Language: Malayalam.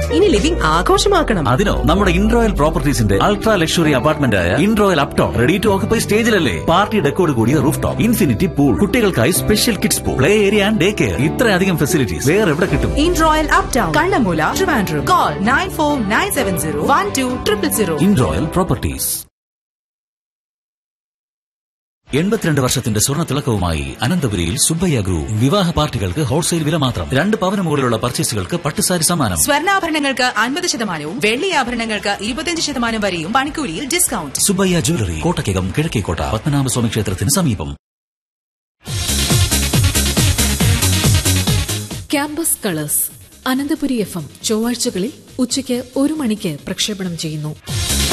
ഇനി ലിവിംഗ് ആഘോഷമാക്കണം. അതിനോ നമ്മുടെ ഇൻറോയൽ പ്രോപ്പർട്ടീസിന്റെ അൾട്രാ ലക്ഷറി അപ്പാർട്ട്മെന്റ് ആയ ഇൻറോയൽ Upton ready to occupy സ്റ്റേജിലല്ലേ. Party ഡെക്കോട് കൂടിയ റൂഫ് ടോപ്പ്, ഇൻഫിനിറ്റി പൂൾ, കുട്ടികൾക്കായി special kids pool, play area and day care. ഇത്രയധികം ഫെസിലിറ്റീസ് വേറെ എവിടെ കിട്ടും? ഇൻറോയൽ uptown, Kannammoola, Trivandrum. Call 94-970-12000. ഇൻറോയൽ properties. 82 വർഷത്തിന്റെ സ്വർണ്ണ തിളക്കവുമായി അനന്തപുരിയിൽ സുബ്ബയ്യ ഗ്രൂപ്പ്. വിവാഹ പാർട്ടികൾക്ക് ഹോൾസെയിൽ വില മാത്രം. 2 പവന് മുകളിലുള്ള പർച്ചേസുകൾക്ക് പട്ടുസാരി സമ്മാനം. സ്വർണ്ണാഭരണങ്ങൾക്ക് 50%, വെള്ളി ആഭരണങ്ങൾക്ക് 25% വരെയും പണിക്കൂലിയിൽ ഡിസ്കൗണ്ട്. സുബ്ബയ്യ ജ്വല്ലറി, കോട്ടക്കകം, കിഴക്കേക്കോട്ട, പത്മനാഭസ്വാമി ക്ഷേത്രത്തിന് സമീപം. ക്യാമ്പസ് കളേഴ്സ് അനന്തപുരി FM ചൊവ്വാഴ്ചകളിൽ ഉച്ചയ്ക്ക് 1 മണിക്ക് പ്രക്ഷേപണം ചെയ്യുന്നു.